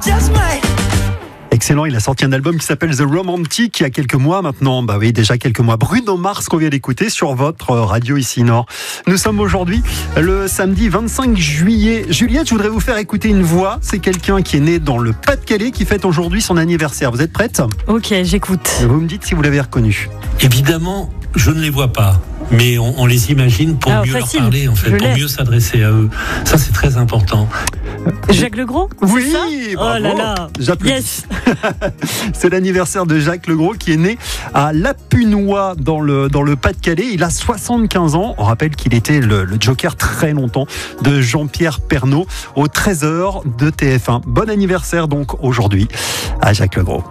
Excellent, il a sorti un album qui s'appelle The Romantic il y a quelques mois maintenant. Bah oui, déjà quelques mois. Bruno Mars qu'on vient d'écouter sur votre radio ici Nord. Nous sommes aujourd'hui le samedi 25 juillet. Juliette, je voudrais vous faire écouter une voix. C'est quelqu'un qui est né dans le Pas-de-Calais qui fête aujourd'hui son anniversaire. Vous êtes prête ? Ok, j'écoute. Vous me dites si vous l'avez reconnu. Évidemment, je ne les vois pas, mais on les imagine pour mieux facile. leur parler, en fait, pour mieux s'adresser à eux. Ça, c'est très important. Jacques Legros ? Oui, c'est ça bravo. Oh là là. J'applaudis. Yes. C'est l'anniversaire de Jacques Legros qui est né à Lapunois dans le Pas-de-Calais. Il a 75 ans. On rappelle qu'il était le joker très longtemps de Jean-Pierre Pernaut au 13h de TF1. Bon anniversaire donc aujourd'hui à Jacques Legros.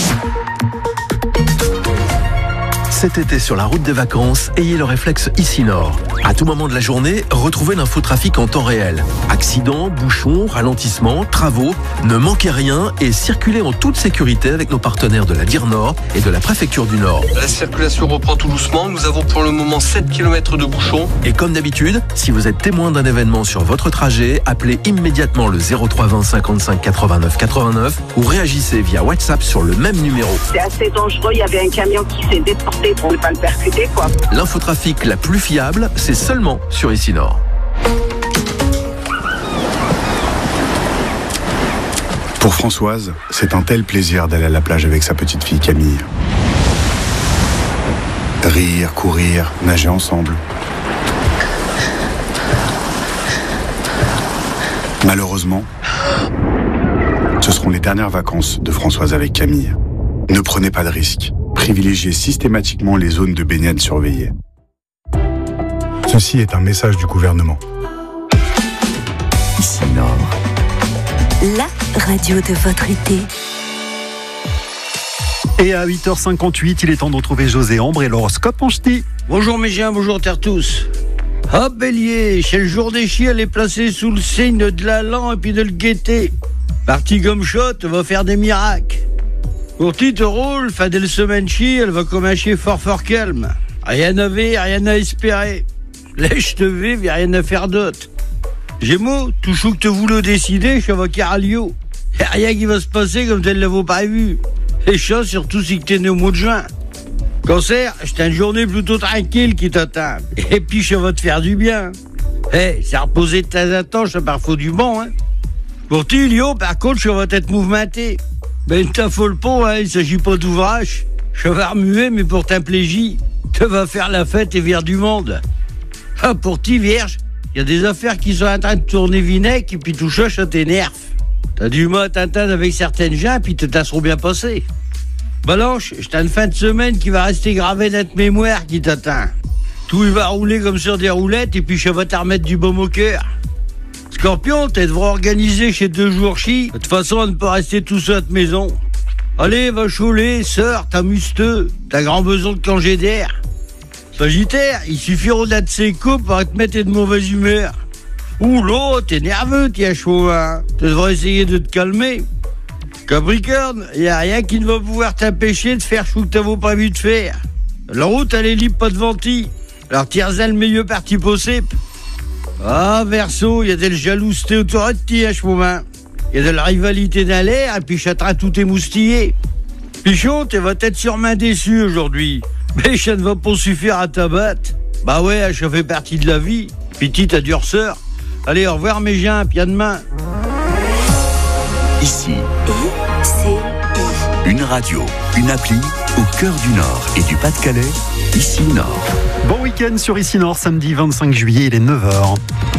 Cet été sur la route des vacances, ayez le réflexe Ici Nord. À tout moment de la journée, retrouvez l'infotrafic en temps réel. Accidents, bouchons, ralentissements, travaux, ne manquez rien et circulez en toute sécurité avec nos partenaires de la DIR Nord et de la préfecture du Nord. La circulation reprend tout doucement. Nous avons pour le moment 7 km de bouchons. Et comme d'habitude, si vous êtes témoin d'un événement sur votre trajet, appelez immédiatement le 03 20 55 89 89 ou réagissez via WhatsApp sur le même numéro. C'est assez dangereux, il y avait un camion qui s'est déporté pour ne pas le percuter, quoi. L'infotrafic la plus fiable, c'est seulement sur Ici Nord. Pour Françoise, c'est un tel plaisir d'aller à la plage avec sa petite fille Camille. Rire, courir, nager ensemble. Malheureusement, ce seront les dernières vacances de Françoise avec Camille. Ne prenez pas de risques. Privilégiez systématiquement les zones de baignade surveillées. Ceci est un message du gouvernement. Ici Nord, la radio de votre été. Et à 8h58, il est temps de retrouver José Ambre et l'horoscope en ch'ti. Bonjour mes chiens, bonjour terre tous. Ah bélier, c'est le jour des chiens, elle est placée sous le signe de l'allant et puis de le gaieté. Parti comme shot, va faire des miracles. Pour titre rôle, fin de semaine chi, elle va comme un chien fort calme. Rien à ver, rien à espérer. Lèche te vive, y'a rien à faire d'autre. Gémeaux, tout chou que te voulais décider, je vais caralio. Y'a rien qui va se passer comme tel l'avait prévu. Les chats, surtout si t'es né au mois de juin. Cancer, c'est une journée plutôt tranquille qui t'attend. Et puis je vais te faire du bien. C'est reposer de temps à temps, c'est parfois du bon, hein. Pour ti, Lio, par contre, je vais être mouvementé. Ben, t'affole pas, hein, il s'agit pas d'ouvrage. Je vais remuer, mais pour t'implégie. Tu vas faire la fête et vire du monde. Ah, pour ti, vierge, il y a des affaires qui sont en train de tourner vinaigre et puis tout ça t'énerve. T'as du mal à t'entendre avec certaines gens puis te tasseront bien passé. Balanche, j'ai une fin de semaine qui va rester gravée dans notre mémoire qui t'attend. Tout il va rouler comme sur des roulettes et puis je vais te remettre du baume au cœur. Scorpion, t'es devrais organiser chez 2 jours chi, de toute façon à ne pas rester tout seul à ta maison. Allez, va chouler, sœur, t'amuse-te, t'as grand besoin de congé d'air. Sagittaire, il suffira de ses coupes pour te mettre de mauvaise humeur. Ouh là, t'es nerveux, t'es chaud, hein. Tu devrais essayer de te calmer. Capricorne, y a rien qui ne va pouvoir t'empêcher de faire chou que t'avais prévu de faire. La route, elle est libre, pas de venti. Alors tire-en le meilleur parti possible. Ah, Verseau, y a de la jalouseté autour de ti à ce moment. Y a de la rivalité dans l'air, et puis châtera tout émoustillé. Pichon, tu vas être sûrement déçu aujourd'hui. Mais ça ne va pas suffire à t'abattre. Bah ouais, ça fait partie de la vie. Petite à durceur. Allez, au revoir mes gens, puis à demain. Ici, une radio, une appli au cœur du Nord et du Pas-de-Calais. Ici Nord. Bon week-end sur Ici Nord, samedi 25 juillet, il est 9h.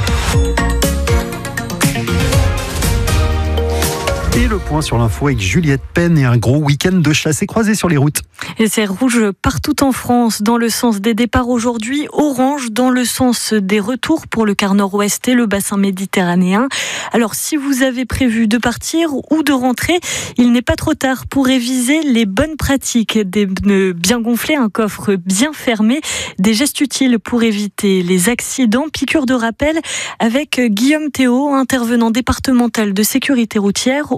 Et le point sur l'info avec Juliette Penn et un gros week-end de chassés croisés sur les routes. Et c'est rouge partout en France, dans le sens des départs aujourd'hui, orange dans le sens des retours pour le quart nord-ouest et le bassin méditerranéen. Alors si vous avez prévu de partir ou de rentrer, il n'est pas trop tard pour réviser les bonnes pratiques, des pneus bien gonflés, un coffre bien fermé, des gestes utiles pour éviter les accidents, piqûre de rappel avec Guillaume Théo, intervenant départemental de sécurité routière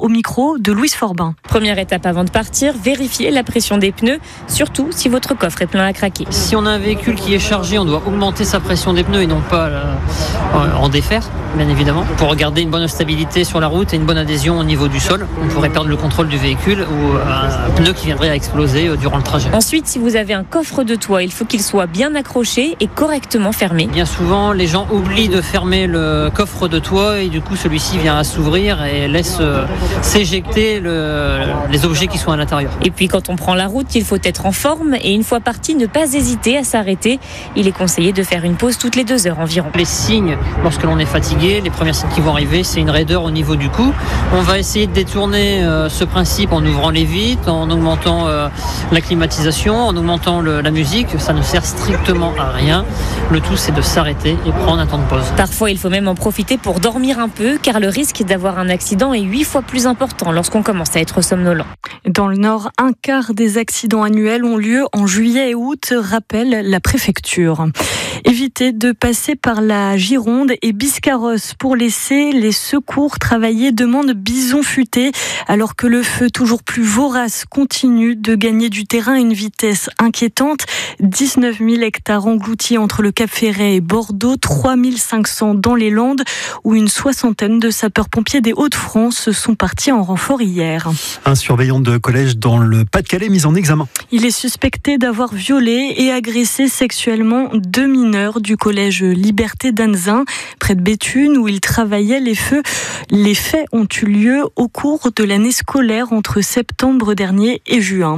au micro de Louise Forbin. Première étape avant de partir, vérifiez la pression des pneus, surtout si votre coffre est plein à craquer. Si on a un véhicule qui est chargé, on doit augmenter sa pression des pneus et non pas en défaire, bien évidemment, pour garder une bonne stabilité sur la route et une bonne adhésion au niveau du sol. On pourrait perdre le contrôle du véhicule ou un pneu qui viendrait à exploser durant le trajet. Ensuite, si vous avez un coffre de toit, il faut qu'il soit bien accroché et correctement fermé. Bien souvent, les gens oublient de fermer le coffre de toit et du coup, celui-ci vient à s'ouvrir et laisse s'éjecter les objets qui sont à l'intérieur. Et puis, quand on prend la route, il faut être en forme et une fois parti, ne pas hésiter à s'arrêter. Il est conseillé de faire une pause toutes les 2 heures environ. Les signes, lorsque l'on est fatigué, les premiers signes qui vont arriver, c'est une raideur au niveau du cou. On va essayer de détourner ce principe en ouvrant les vitres, en augmentant la climatisation, en augmentant la musique. Ça ne sert strictement à rien. Le tout, c'est de s'arrêter et prendre un temps de pause. Parfois, il faut même en profiter pour dormir un peu, car le risque d'avoir un accident est 8 fois plus important lorsqu'on commence à être somnolent. Dans le Nord, 1/4 des accidents annuels ont lieu en juillet et août, rappelle la préfecture. Évitez de passer par la Gironde et Biscarrosse pour laisser les secours travailler, demande Bison Futé, alors que le feu toujours plus vorace continue de gagner du terrain à une vitesse inquiétante. 19 000 hectares engloutis entre le Cap Ferret et Bordeaux, 3 500 dans les Landes, où une soixantaine de sapeurs-pompiers des Hauts-de-France sont partis en renfort hier. Un surveillant de collège dans le Pas-de-Calais mis en examen. Il est suspecté d'avoir violé et agressé sexuellement 2 mineurs du collège Liberté d'Anzin, près de Béthune, où il travaillait. Les faits ont eu lieu au cours de l'année scolaire entre septembre dernier et juin.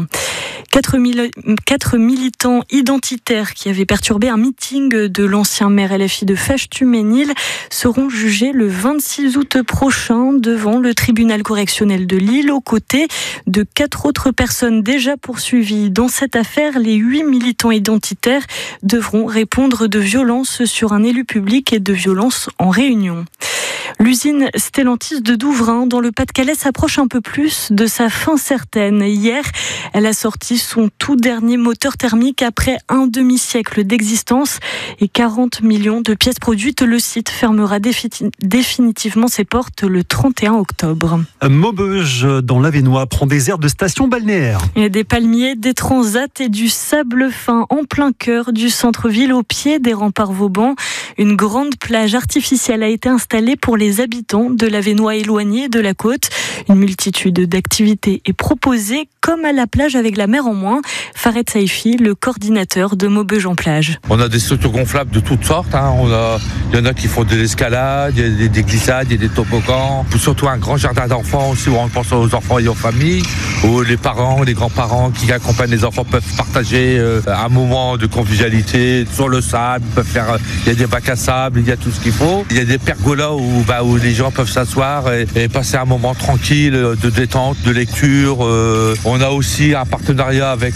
4 militants identitaires qui avaient perturbé un meeting de l'ancien maire LFI de Fèche-Tuménil seront jugés le 26 août prochain devant le tribunal correctionnel de Lille, aux côtés de 4 autres personnes déjà poursuivies. Dans cette affaire, les 8 militants identitaires devront répondre de violences sur un élu public et de violences en réunion. L'usine Stellantis de Douvrin, dans le Pas-de-Calais, s'approche un peu plus de sa fin certaine. Hier, elle a sorti son tout dernier moteur thermique après un demi-siècle d'existence et 40 millions de pièces produites. Le site fermera définitivement ses portes le 31 octobre. Maubeuge, dans l'Avesnois, prend des aires de station balnéaire. Il y a des palmiers, des transats et du sable fin en plein cœur du centre-ville, au pied des remparts Vauban. Une grande plage artificielle a été installée pour les habitants de l'Avesnois éloignés de la côte. Une multitude d'activités est proposée, comme à la plage avec la mer en moins. Farid Saifi, le coordinateur de Maubeuge en plage. On a des structures gonflables de toutes sortes. Il y en a qui font de l'escalade, il y a des glissades, il y a des toboggans. Surtout un grand jardin d'enfants aussi, où on pense aux enfants et aux familles, où les parents, les grands-parents qui accompagnent les enfants peuvent partager un moment de convivialité sur le sable. Il y a des bacs à sable, il y a tout ce qu'il faut. Il y a des pergolas où les gens peuvent s'asseoir et passer un moment tranquille de détente, de lecture. On a aussi un partenariat avec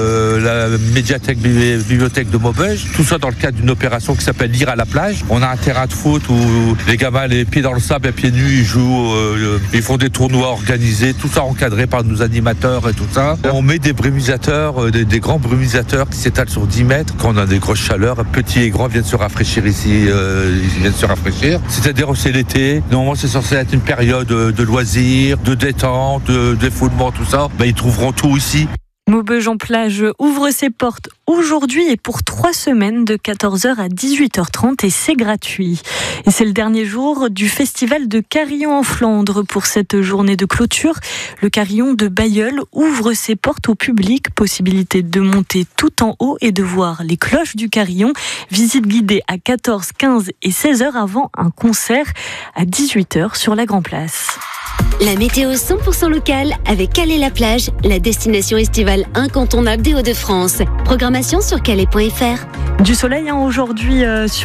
la bibliothèque de Maubeuge. Tout ça dans le cadre d'une opération qui s'appelle Lire à la plage. On a un terrain de foot où les gamins, les pieds dans le sable et pieds nus, ils jouent, ils font des tournois organisés, tout ça encadré par nos animateurs et tout ça. On met des brumisateurs, des grands brumisateurs qui s'étalent sur 10 mètres. Quand on a des grosses chaleurs, petits et grands viennent se rafraîchir ici, ils viennent se rafraîchir. C'est-à-dire c'est l'été. Normalement, c'est censé être une période de loisirs, de détente, de défoulement, tout ça. Ils trouveront tout ici. Maubeuge en plage ouvre ses portes aujourd'hui et pour 3 semaines de 14h à 18h30 et c'est gratuit. Et c'est le dernier jour du festival de Carillon en Flandre. Pour cette journée de clôture, le carillon de Bailleul ouvre ses portes au public. Possibilité de monter tout en haut et de voir les cloches du carillon. Visite guidée à 14, 15 et 16h avant un concert à 18h sur la Grand Place. La météo 100% locale avec Calais-la-Plage, la destination estivale incontournable des Hauts-de-France. Programmation sur calais.fr. Du soleil aujourd'hui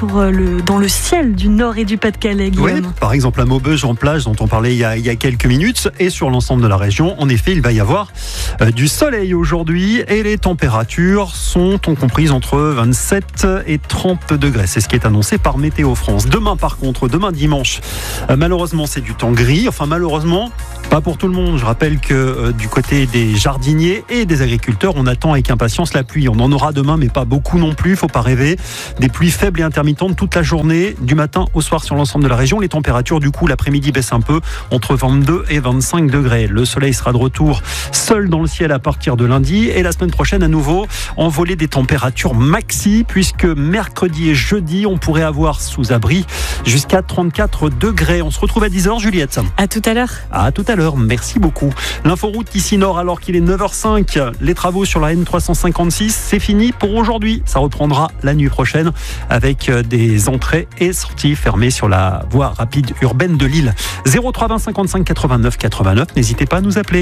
dans le ciel du Nord et du Pas-de-Calais, Guillaume. Oui, par exemple à Maubeuge en plage dont on parlait il y a quelques minutes et sur l'ensemble de la région. En effet, il va y avoir du soleil aujourd'hui et les températures sont comprises entre 27 et 30 degrés. C'est ce qui est annoncé par Météo France. Demain dimanche, malheureusement c'est du temps gris. Enfin malheureusement, pas pour tout le monde. Je rappelle que du côté des jardiniers et des agriculteurs, on attend avec impatience la pluie. On On en aura demain, mais pas beaucoup non plus, faut pas rêver. Des pluies faibles et intermittentes toute la journée, du matin au soir sur l'ensemble de la région. Les températures, du coup, l'après-midi baissent un peu, entre 22 et 25 degrés. Le soleil sera de retour seul dans le ciel à partir de lundi. Et la semaine prochaine, à nouveau, envolée des températures maxi, puisque mercredi et jeudi, on pourrait avoir sous abri jusqu'à 34 degrés. On se retrouve à 10h, Juliette. À tout à l'heure. À tout à l'heure, merci beaucoup. L'inforoute ici Nord, alors qu'il est 9h05. Les travaux sur la N356, c'est fini pour aujourd'hui. Ça reprendra la nuit prochaine avec des entrées et sorties fermées sur la voie rapide urbaine de Lille. 03 20 55 89 89, n'hésitez pas à nous appeler.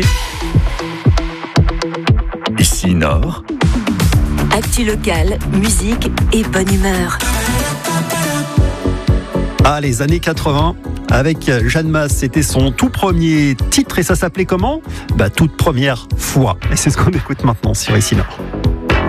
Ici Nord. Actu locale, musique et bonne humeur. Ah, les années 80, avec Jeanne Masse, c'était son tout premier titre et ça s'appelait comment ? Toute première fois. Et c'est ce qu'on écoute maintenant sur Ici Nord.